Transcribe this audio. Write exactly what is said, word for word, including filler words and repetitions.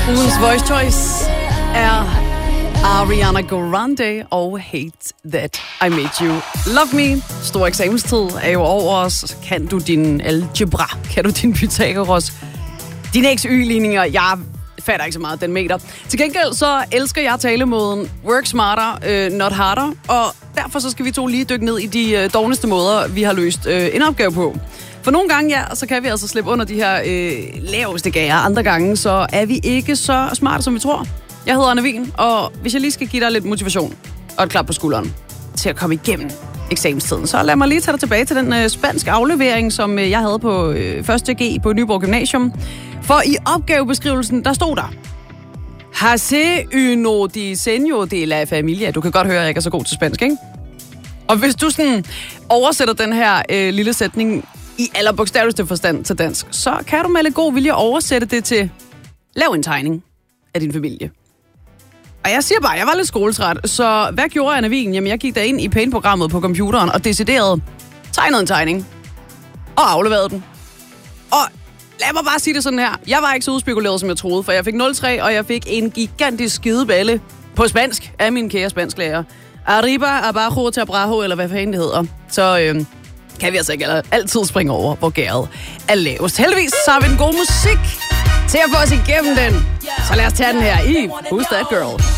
Ugens Voice Choice er Ariana Grande og Hate That I Made You Love Me. Stor eksamenstid er jo over os. Kan du din algebra? Kan du din Pythagoras? Dine x-y-ligninger, jeg fatter ikke så meget den meter. Til gengæld så elsker jeg talemåden work smarter, øh, not harder. Og derfor så skal vi to lige dykke ned i de øh, dårligste måder, vi har løst øh, en opgave på. For nogle gange, ja, så kan vi altså slippe under de her øh, laveste gager. Andre gange, så er vi ikke så smarte, som vi tror. Jeg hedder Anna Wien, og hvis jeg lige skal give dig lidt motivation og et klap på skulderen til at komme igennem eksamenstiden, så lad mig lige tage dig tilbage til den øh, spanske aflevering, som øh, jeg havde på øh, første G på Nyborg Gymnasium. For i opgavebeskrivelsen, der stod der: Hace uno diseño de la familia. Du kan godt høre, at jeg ikke er så god til spansk, ikke? Og hvis du sådan oversætter den her øh, lille sætning i allerbogstaveligste forstand til dansk, så kan du med lidt god vilje oversætte det til: lav en tegning af din familie. Og jeg siger bare, jeg var lidt skoletræt, så hvad gjorde Anna Wien? Jamen, jeg gik derind i Paint-programmet på computeren og decideret tegnede en tegning og afleverede den. Og lad mig bare sige det sådan her. Jeg var ikke så udspekuleret, som jeg troede, for jeg fik nul tre, og jeg fik en gigantisk skideballe på spansk af min kære spansklærer. Arriba, abajo, tabrajo, eller hvad fanden det hedder. Så øh, kan vi altså ikke altid springe over, hvor gæret er lavest. Heldigvis så har vi en god musik til at få os igennem den. Så lad os tage den her i Who's That Girl?